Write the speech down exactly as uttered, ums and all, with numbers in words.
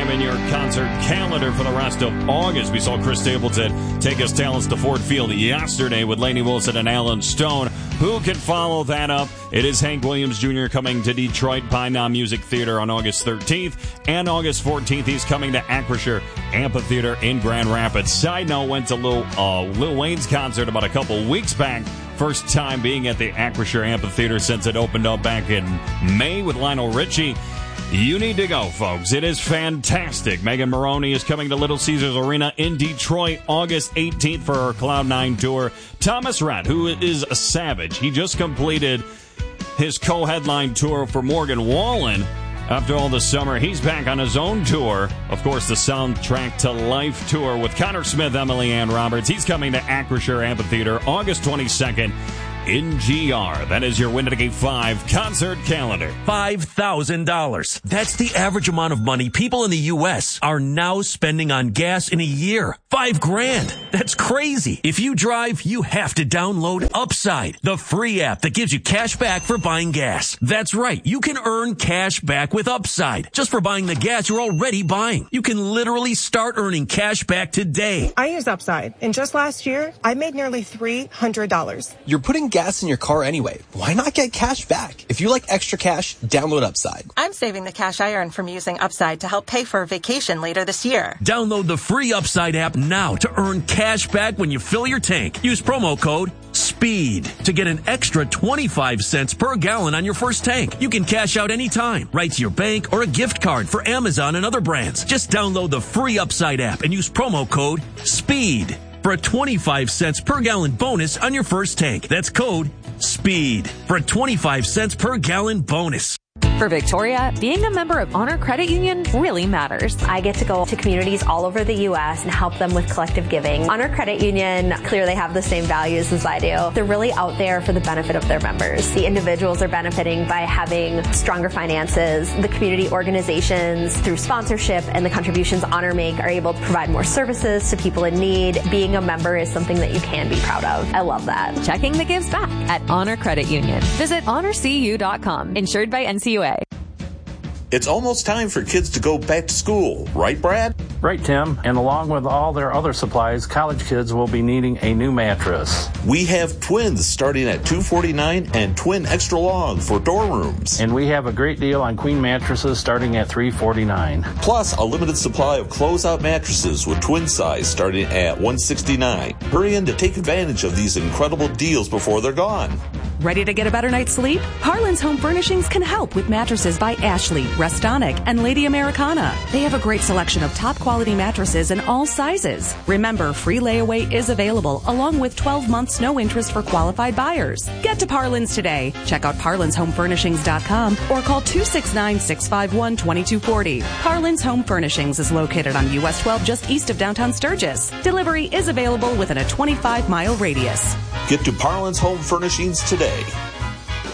in your concert calendar for the rest of August. We saw Chris Stapleton take his talents to Ford Field yesterday with Lainey Wilson and Alan Stone. Who can follow that up? It is Hank Williams Junior coming to Detroit Pine Knob Music Theater on August thirteenth. And August fourteenth, he's coming to Acrisure Amphitheater in Grand Rapids. Side note, went to Lil, uh, Lil Wayne's concert about a couple weeks back. First time being at the Acrisure Amphitheater since it opened up back in May with Lionel Richie. You need to go, folks. It is fantastic. Megan Maroney is coming to Little Caesars Arena in Detroit August eighteenth for her Cloud nine tour. Thomas Rhett, who is a savage, he just completed his co-headline tour for Morgan Wallen. After all the summer, he's back on his own tour. Of course, the Soundtrack to Life tour with Connor Smith, Emily Ann Roberts. He's coming to Acrisure Amphitheater August twenty-second. In G R. That is your Windy Gate five concert calendar. five thousand dollars. That's the average amount of money people in the U S are now spending on gas in a year. Five grand. That's crazy. If you drive, you have to download Upside, the free app that gives you cash back for buying gas. That's right. You can earn cash back with Upside just for buying the gas you're already buying. You can literally start earning cash back today. I use Upside, and just last year, I made nearly three hundred dollars. You're putting gas in your car anyway. Why not get cash back? If you like extra cash, download Upside. I'm saving the cash I earn from using Upside to help pay for a vacation later this year. Download the free Upside app now to earn cash back when you fill your tank. Use promo code SPEED to get an extra twenty-five cents per gallon on your first tank. You can cash out anytime, right to your bank or a gift card for Amazon and other brands. Just download the free Upside app and use promo code SPEED for a twenty-five cents per gallon bonus on your first tank. That's code SPEED for a twenty-five cents per gallon bonus. For Victoria, being a member of Honor Credit Union really matters. I get to go to communities all over the U S and help them with collective giving. Honor Credit Union clearly have the same values as I do. They're really out there for the benefit of their members. The individuals are benefiting by having stronger finances. The community organizations, through sponsorship and the contributions Honor make, are able to provide more services to people in need. Being a member is something that you can be proud of. I love that. Checking the gives back at Honor Credit Union. Visit honor c u dot com. Insured by N C U A. It's almost time for kids to go back to school, right, Brad? Right, Tim. And along with all their other supplies, college kids will be needing a new mattress. We have twins starting at two hundred forty-nine dollars and twin extra long for dorm rooms. And we have a great deal on queen mattresses starting at three hundred forty-nine dollars. Plus, a limited supply of closeout mattresses with twin size starting at one hundred sixty-nine dollars. Hurry in to take advantage of these incredible deals before they're gone. Ready to get a better night's sleep? Harlan's Home Furnishings can help with mattresses by Ashley, Restonic, and Lady Americana. They have a great selection of top quality mattresses in all sizes. Remember, free layaway is available along with twelve months no interest for qualified buyers. Get to Parlins today. Check out parlins home furnishings dot com or call two six nine, six five one, two two four zero. Parlins Home Furnishings is located on U S twelve just east of downtown Sturgis. Delivery is available within a twenty-five mile radius. Get to Parlins Home Furnishings today.